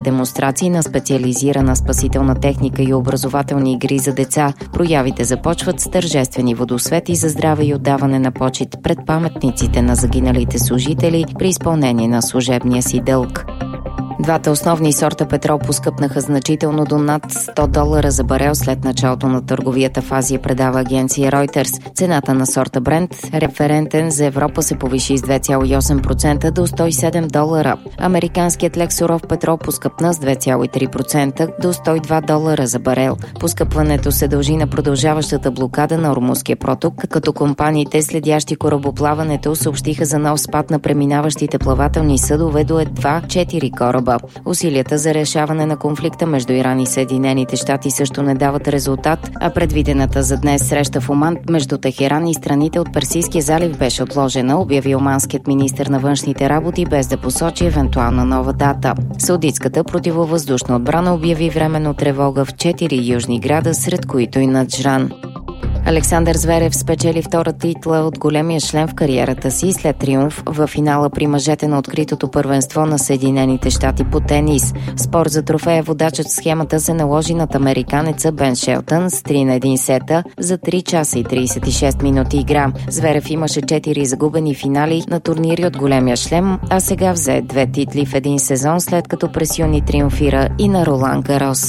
демонстрации на специализирана спасителна техника и образователни игри за деца. Проявите започват с тържествени водосвети за здраве и отдаване на почит пред паметниците на загиналите служители при изпълнение на служебния си дълг. Двата основни сорта петрол поскъпнаха значително до над $100 за барел след началото на търговията в Азия, предава агенция Reuters. Цената на сорта Брент, референтен за Европа, се повиши с 2,8% до $107. Американският лек суров петрол поскъпна с 2,3% до $102 за барел. Поскъпването се дължи на продължаващата блокада на Ормузския проток, като компаниите, следящи корабоплаването, съобщиха за нов спад на преминаващите плавателни съдове до едва 4 кораба. Усилията за решаване на конфликта между Иран и Съединените щати също не дават резултат, а предвидената за днес среща в Оман между Техеран и страните от Персийския залив беше отложена, обяви оманският министър на външните работи, без да посочи евентуална нова дата. Саудитската противовъздушна отбрана обяви временно тревога в 4 южни града, сред които и Наджран. Александър Зверев спечели втора титла от големия шлем в кариерата си след триумф във финала при мъжете на откритото първенство на Съединените щати по тенис. В спор за трофея водачът в схемата се наложи над американеца Бен Шелтън с 3-1 сета за 3 часа и 36 минути игра. Зверев имаше 4 загубени финали на турнири от големия шлем, а сега взе 2 титли в един сезон, след като през юни триумфира и на Ролан Гарос.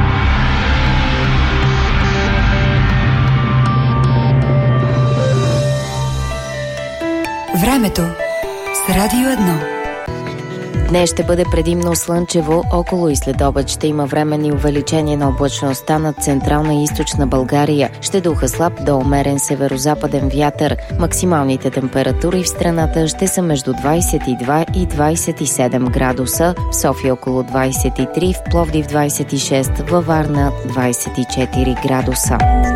Времето с Радио 1. Днес ще бъде предимно слънчево, около и следобед ще има временни увеличения на облачността над централна и източна България. Ще духа слаб до умерен северозападен вятър. Максималните температури в страната ще са между 22 и 27 градуса, в София около 23, в Пловдив 26, във Варна 24 градуса.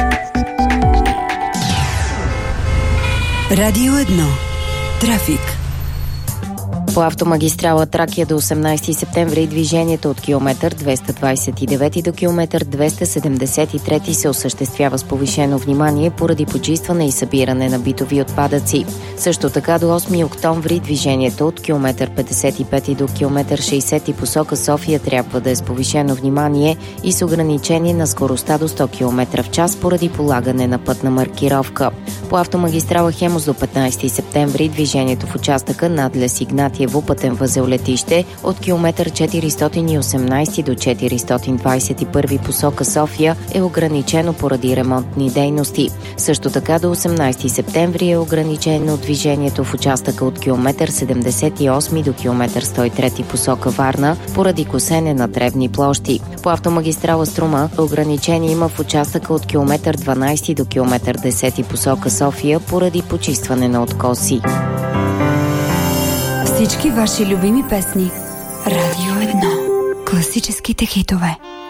Радио 1. Трафик. По автомагистрала Тракия до 18 септември движението от километър 229 до километър 273 се осъществява с повишено внимание поради почистване и събиране на битови отпадъци. Също така до 8 октомври движението от километър 55 до километър 60 посока София трябва да е с повишено внимание и с ограничение на скоростта до 100 км в час поради полагане на пътна маркировка. По автомагистрала Хемус до 15 септември движението в участъка надлез Игнатиево пътен възел летище от километър 418 до 421 посока София е ограничено поради ремонтни дейности. Също така до 18 септември е ограничено движението в участъка от километър 78 до километър 103 посока Варна поради косене на древни площи. По автомагистрала Струма ограничение има в участъка от километър 12 до километър 10 посока София поради почистване на откоси. Всички ваши любими песни. Радио 1. Класическите хитове.